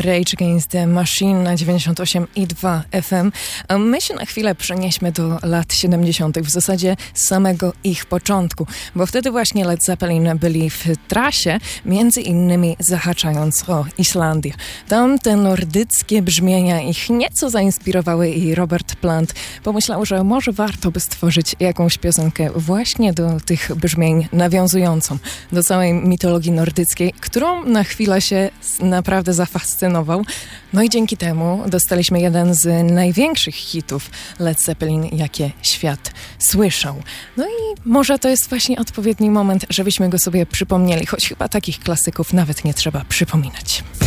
Rage Against the Machine na 98,2 FM. A my się na chwilę przenieśmy do lat 70. w zasadzie samego ich początku, bo wtedy właśnie Led Zeppelin byli w trasie, między innymi zahaczając o Islandię. Tam te nordyckie brzmienia ich nieco zainspirowały i Robert Plant pomyślał, że może warto by stworzyć jakąś piosenkę właśnie do tych brzmień nawiązującą do całej mitologii nordyckiej, którą na chwilę się naprawdę zafascynował. No i dzięki temu dostaliśmy jeden z największych hitów Led Zeppelin, jakie świat słyszał. No i może to jest właśnie odpowiedni moment, żebyśmy go sobie przypomnieli, choć chyba takich klasyków nawet nie trzeba przypominać.